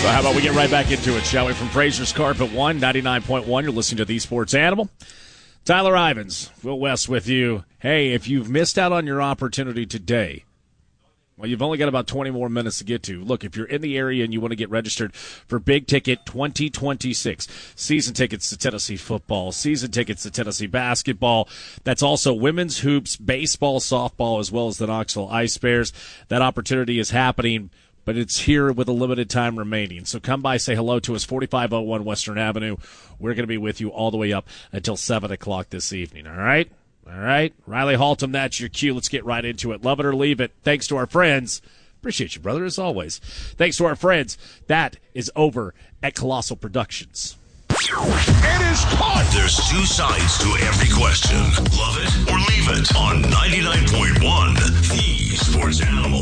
So how about we get right back into it, shall we? From Fraser's Carpet 1, 99.1, you're listening to The Sports Animal. Tyler Ivins, Will West with you. Hey, if you've missed out on your opportunity today, well, you've only got about 20 more minutes to get to. Look, if you're in the area and you want to get registered for Big Ticket 2026, season tickets to Tennessee football, season tickets to Tennessee basketball, that's also women's hoops, baseball, softball, as well as the Knoxville Ice Bears. That opportunity is happening, but it's here with a limited time remaining. So come by, say hello to us, 4501 Western Avenue. We're going to be with you all the way up until 7 o'clock this evening, all right? All right? Riley Haltom, that's your cue. Let's get right into it. Love it or leave it. Thanks to our friends. Appreciate you, brother, as always. Thanks to our friends. That is over at Colossal Productions. It is caught. There's two sides to every question. Love it or leave it on 99.1 The Sports Animal.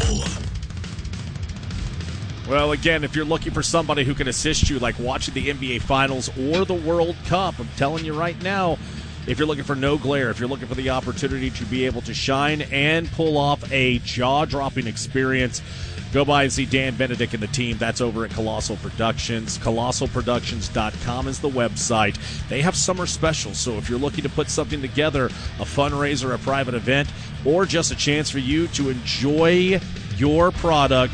Well, again, if you're looking for somebody who can assist you, like watching the NBA Finals or the World Cup, I'm telling you right now, if you're looking for no glare, if you're looking for the opportunity to be able to shine and pull off a jaw-dropping experience, go by and see Dan Benedict and the team. That's over at Colossal Productions. ColossalProductions.com is the website. They have summer specials, so if you're looking to put something together, a fundraiser, a private event, or just a chance for you to enjoy your product,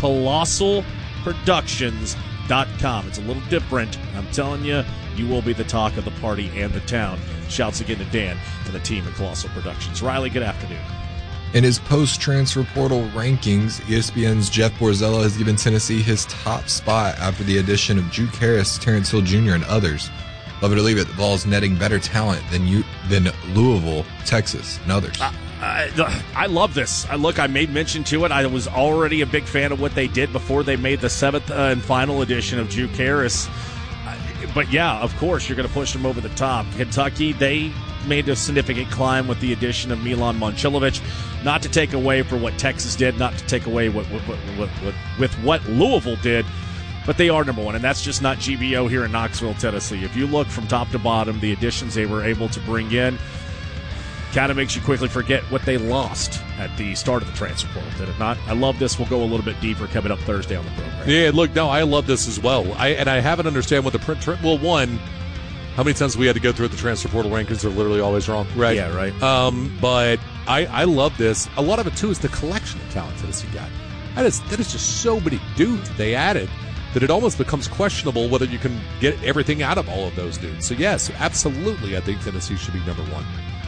ColossalProductions.com. It's a little different. I'm telling you, you will be the talk of the party and the town. Shouts again to Dan and the team at Colossal Productions. Riley, good afternoon. In his post-transfer portal rankings, ESPN's Jeff Borzello has given Tennessee his top spot after the addition of Juke Harris, Terrence Hill Jr., and others. Love it or leave it, the Vols netting better talent than Louisville, Texas, and others. I love this. I made mention to it. I was already a big fan of what they did before they made the seventh and final edition of Juke Harris. But, yeah, of course, you're going to push them over the top. Kentucky, they made a significant climb with the addition of Milan Momcilovic. Not to take away from what Texas did, not to take away with what Louisville did, but they are number one, and that's just not GBO here in Knoxville, Tennessee. If you look from top to bottom, the additions they were able to bring in kind of makes you quickly forget what they lost at the start of the transfer portal, did it not? I love this. We'll go a little bit deeper coming up Thursday on the program. Yeah, look, no, I love this as well. I haven't understand what the well, one, how many times we had to go through the transfer portal rankings? They're literally always wrong, right? Yeah, right. But I love this. A lot of it too is the collection of talent Tennessee got. That is just so many dudes that they added that it almost becomes questionable whether you can get everything out of all of those dudes. So yes, absolutely, I think Tennessee should be number one.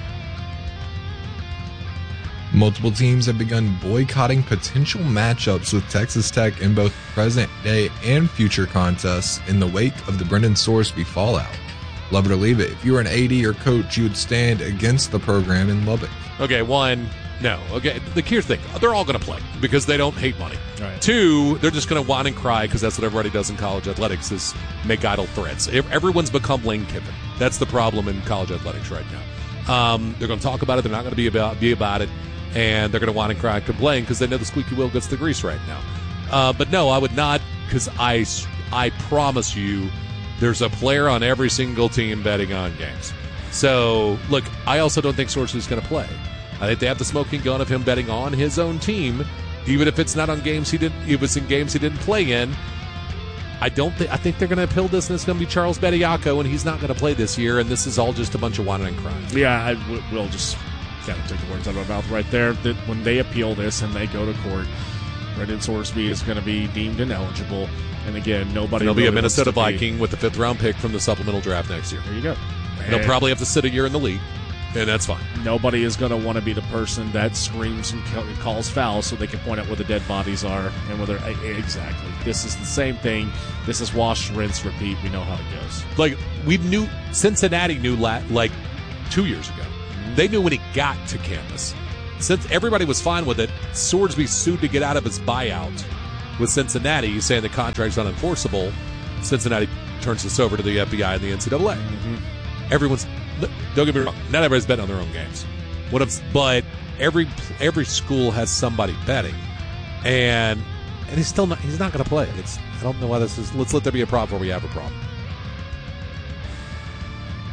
Multiple teams have begun boycotting potential matchups with Texas Tech in both present-day and future contests in the wake of the Brendan Sorsby fallout. Love it or leave it. If you were an AD or coach, you would stand against the program in Lubbock. Okay, one, no. Okay, here's the thing. They're all going to play because they don't hate money. Right. Two, they're just going to whine and cry because that's what everybody does in college athletics is make idle threats. Everyone's become Lane Kiffin. That's the problem in college athletics right now. They're going to talk about it. They're not going to be about it. And they're going to whine and cry and complain because they know the squeaky wheel gets the grease right now. But no, I would not, because I promise you there's a player on every single team betting on games. So, look, I also don't think Sorsby's going to play. I think they have the smoking gun of him betting on his own team, even if it's not on games it was in games he didn't play in. I think they're going to appeal this, and it's going to be Charles Bediako, and he's not going to play this year, and this is all just a bunch of whining and crying. Yeah, we'll just kind of take the words out of my mouth right there. That when they appeal this and they go to court, Brendan Sorsby is going to be deemed ineligible. And again, nobody. He'll be a Minnesota Viking with the 5th round pick from the supplemental draft next year. There you go. He'll probably have to sit a year in the league, and that's fine. Nobody is going to want to be the person that screams and calls foul so they can point out where the dead bodies are and whether exactly. This is the same thing. This is wash, rinse, repeat. We know how it goes. Like Cincinnati knew like 2 years ago. They knew when he got to campus. Since everybody was fine with it, Sorsby sued to get out of his buyout with Cincinnati, saying the contract's unenforceable. Cincinnati turns this over to the FBI and the NCAA. Mm-hmm. Don't get me wrong, not everybody's betting on their own games. But every school has somebody betting, and he's not going to play. I don't know why this is. Let's let there be a problem where we have a problem.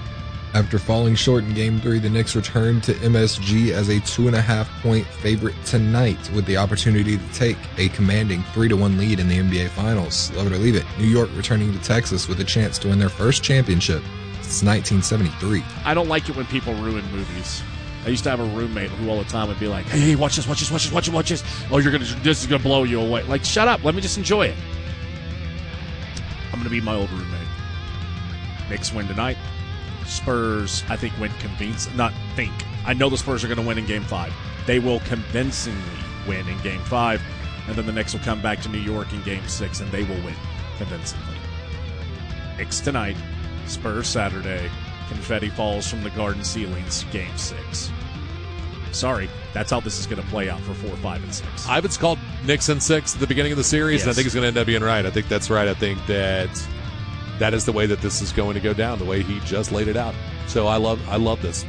After falling short in Game 3, the Knicks returned to MSG as a 2.5-point favorite tonight with the opportunity to take a commanding 3-1 lead in the NBA Finals. Love it or leave it, New York returning to Texas with a chance to win their first championship since 1973. I don't like it when people ruin movies. I used to have a roommate who all the time would be like, hey, watch this. Oh, this is gonna blow you away. Like, shut up. Let me just enjoy it. I'm gonna be my old roommate. Knicks win tonight. Spurs, I think, win I know the Spurs are going to win in Game 5. They will convincingly win in Game 5, and then the Knicks will come back to New York in Game 6, and they will win convincingly. Knicks tonight, Spurs Saturday, confetti falls from the garden ceilings, Game 6. Sorry, that's how this is going to play out for 4, 5, and 6. Ivan's called Knicks in 6 at the beginning of the series, yes. And I think he's going to end up being right. I think that's right. I think that is the way that this is going to go down, the way he just laid it out. So I love this.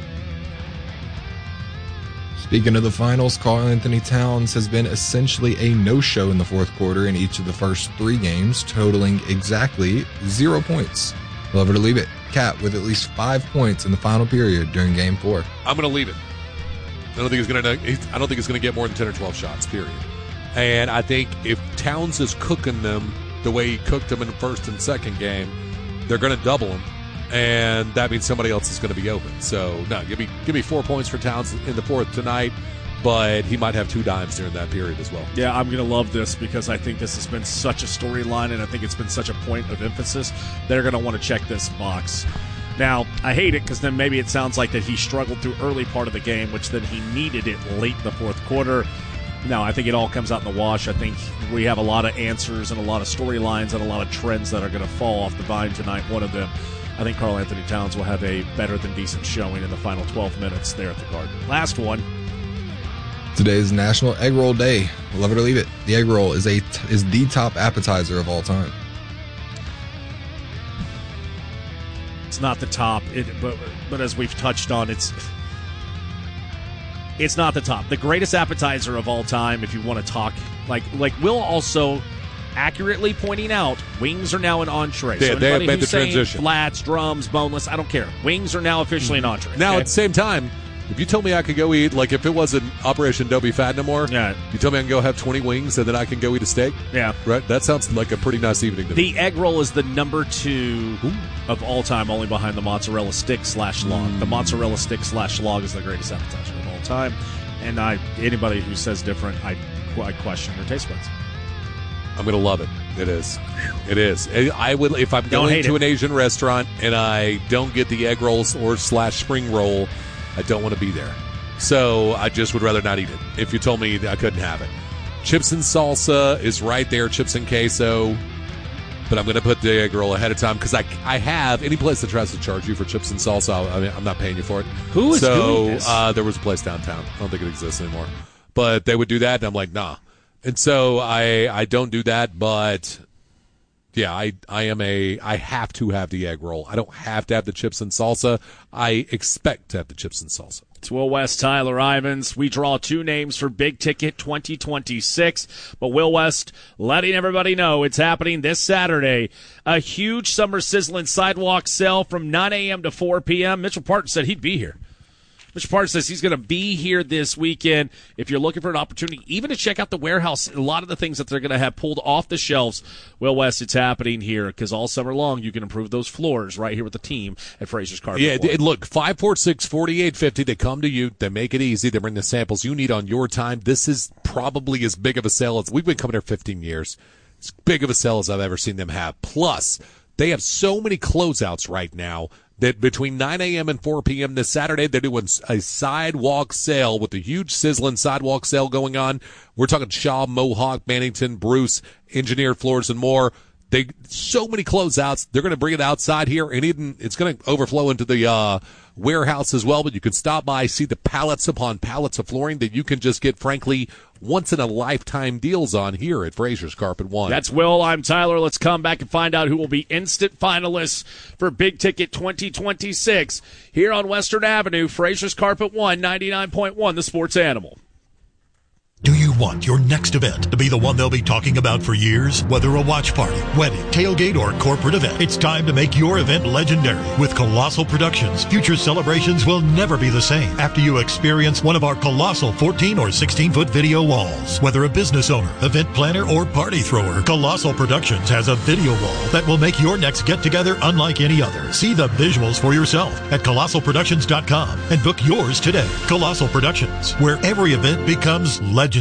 Speaking of the finals, Karl-Anthony Towns has been essentially a no-show in the fourth quarter in each of the first 3 games, totaling exactly 0 points. Love it or leave it. Cat with at least 5 points in the final period during Game 4. I'm going to leave it. I don't think he's going to get more than 10 or 12 shots, period. And I think if Towns is cooking them the way he cooked them in the first and second game, they're going to double him, and that means somebody else is going to be open. So, no, give me 4 points for Towns in the fourth tonight, but he might have 2 dimes during that period as well. Yeah, I'm going to love this because I think this has been such a storyline, and I think it's been such a point of emphasis. They're going to want to check this box. Now, I hate it because then maybe it sounds like that he struggled through early part of the game, which then he needed it late in the fourth quarter. No, I think it all comes out in the wash. I think we have a lot of answers and a lot of storylines and a lot of trends that are going to fall off the vine tonight. One of them, I think Karl-Anthony Towns will have a better than decent showing in the final 12 minutes there at the Garden. Last one. Today is National Egg Roll Day. Love it or leave it. The egg roll is the top appetizer of all time. It's not the top, but as we've touched on, it's not the top. The greatest appetizer of all time, if you want to talk, like Will also accurately pointing out, wings are now an entree. They have made the transition. Flats, drums, boneless, I don't care. Wings are now officially an entree. Now, okay? At the same time, if you told me I could go eat, like if it wasn't Operation Don't Be Fat No More, yeah. You told me I can go have 20 wings and then I can go eat a steak? Yeah. Right? That sounds like a pretty nice evening to me. The egg roll is the number 2 of all time, only behind the mozzarella stick /log. The mozzarella stick /log is the greatest appetizer of all time. And anybody who says different, I question their taste buds. I'm going to love it. It is. It is. I would, if I'm going to an Asian restaurant and I don't get the egg rolls or /spring roll, I don't want to be there. So I just would rather not eat it if you told me I couldn't have it. Chips and salsa is right there, chips and queso. But I'm going to put the egg roll ahead of time because I have any place that tries to charge you for chips and salsa, I'm not paying you for it. Who is doing this? There was a place downtown. I don't think it exists anymore. But they would do that, and I'm like, nah. And so I don't do that, but yeah, I have to have the egg roll. I don't have to have the chips and salsa. I expect to have the chips and salsa. It's Will West, Tyler Ivins. We draw 2 names for Big Ticket 2026. But Will West letting everybody know it's happening this Saturday. A huge summer sizzling sidewalk sale from 9 a.m. to 4 p.m. Mitchell Parton said he'd be here. Mr. Parton says he's going to be here this weekend. If you're looking for an opportunity, even to check out the warehouse, a lot of the things that they're going to have pulled off the shelves, Will West, it's happening here because all summer long you can improve those floors right here with the team at Fraser's Carpet. Yeah, look, 546-4850. They come to you. They make it easy. They bring the samples you need on your time. This is probably as big of a sale as we've been coming here 15 years. As big of a sale as I've ever seen them have. Plus, they have so many closeouts right now that between 9 a.m. and 4 p.m. this Saturday, they're doing a sidewalk sale with a huge sizzling sidewalk sale going on. We're talking Shaw, Mohawk, Mannington, Bruce, Engineered Floors, and more. So many closeouts. They're going to bring it outside here, and even it's going to overflow into the warehouse as well. But you can stop by, see the pallets upon pallets of flooring that you can just get, frankly, once-in-a-lifetime deals on here at Fraser's Carpet One. That's Will. I'm Tyler. Let's come back and find out who will be instant finalists for Big Ticket 2026 here on Western Avenue, Fraser's Carpet One, 99.1, the Sports Animal. Do you want your next event to be the one they'll be talking about for years? Whether a watch party, wedding, tailgate, or corporate event, it's time to make your event legendary. With Colossal Productions, future celebrations will never be the same after you experience one of our colossal 14 or 16-foot video walls. Whether a business owner, event planner, or party thrower, Colossal Productions has a video wall that will make your next get-together unlike any other. See the visuals for yourself at colossalproductions.com and book yours today. Colossal Productions, where every event becomes legendary.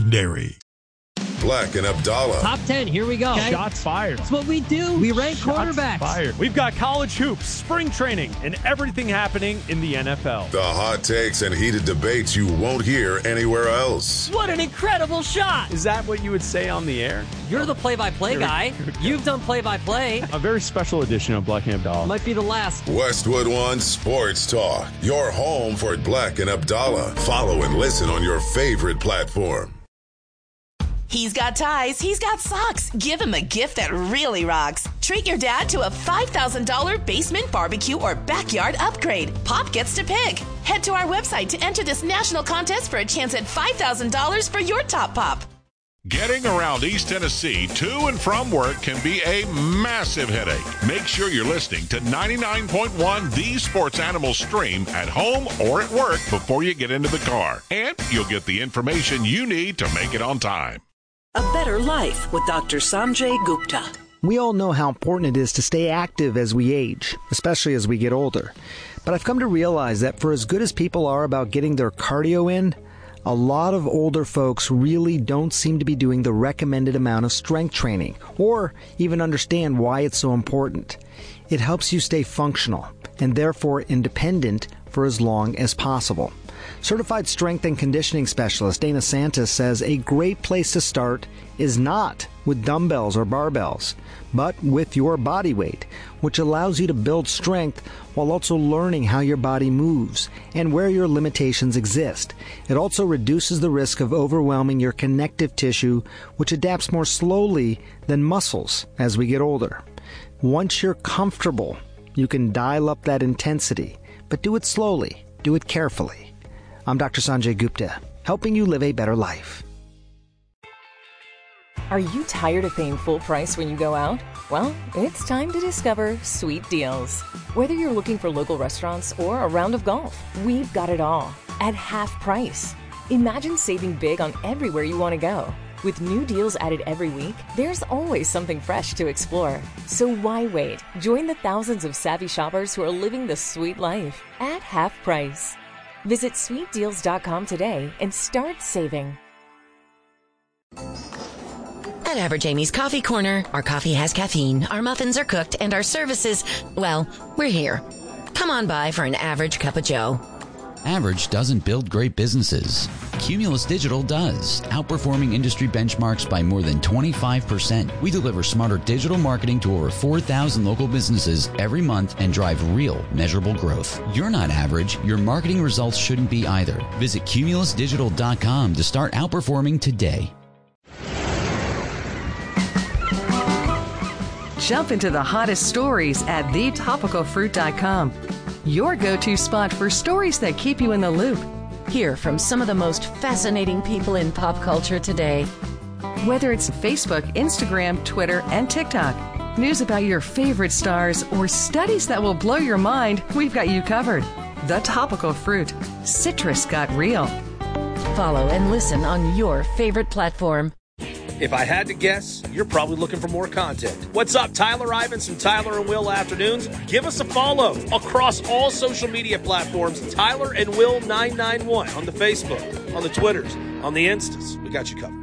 Black and Abdallah. Top 10, here we go. Okay. Shots fired. That's what we do. We rank quarterbacks. Fired. We've got college hoops, spring training, and everything happening in the NFL. The hot takes and heated debates you won't hear anywhere else. What an incredible shot. Is that what you would say on the air? You're the play-by-play guy. You've done play-by-play. A very special edition of Black and Abdallah. Might be the last. Westwood One Sports Talk. Your home for Black and Abdallah. Follow and listen on your favorite platform. He's got ties, he's got socks. Give him a gift that really rocks. Treat your dad to a $5,000 basement barbecue or backyard upgrade. Pop gets to pick. Head to our website to enter this national contest for a chance at $5,000 for your top pop. Getting around East Tennessee to and from work can be a massive headache. Make sure you're listening to 99.1 The Sports Animal Stream at home or at work before you get into the car. And you'll get the information you need to make it on time. A Better Life with Dr. Sanjay Gupta. We all know how important it is to stay active as we age, especially as we get older. But I've come to realize that for as good as people are about getting their cardio in, a lot of older folks really don't seem to be doing the recommended amount of strength training, or even understand why it's so important. It helps you stay functional, and therefore independent for as long as possible. Certified strength and conditioning specialist Dana Santos says a great place to start is not with dumbbells or barbells, but with your body weight, which allows you to build strength while also learning how your body moves and where your limitations exist. It also reduces the risk of overwhelming your connective tissue, which adapts more slowly than muscles as we get older. Once you're comfortable, you can dial up that intensity, but do it slowly, do it carefully. I'm Dr. Sanjay Gupta, helping you live a better life. Are you tired of paying full price when you go out? Well, it's time to discover Sweet Deals. Whether you're looking for local restaurants or a round of golf, we've got it all at half price. Imagine saving big on everywhere you want to go. With new deals added every week, there's always something fresh to explore. So why wait? Join the thousands of savvy shoppers who are living the sweet life at half price. Visit sweetdeals.com today and start saving. At Average Amy's Coffee Corner, our coffee has caffeine, our muffins are cooked, and our services, well, we're here. Come on by for an average cup of joe. Average doesn't build great businesses. Cumulus Digital does, outperforming industry benchmarks by more than 25%. We deliver smarter digital marketing to over 4,000 local businesses every month and drive real, measurable growth. You're not average. Your marketing results shouldn't be either. Visit cumulusdigital.com to start outperforming today. Jump into the hottest stories at thetopicalfruit.com. Your go-to spot for stories that keep you in the loop. Hear from some of the most fascinating people in pop culture today. Whether it's Facebook, Instagram, Twitter, and TikTok, news about your favorite stars, or studies that will blow your mind, we've got you covered. The Topical Fruit. Citrus got real. Follow and listen on your favorite platform. If I had to guess, you're probably looking for more content. What's up, Tyler Ivins from Tyler and Will Afternoons? Give us a follow across all social media platforms. Tyler and Will 991 on the Facebook, on the Twitters, on the Instas. We got you covered.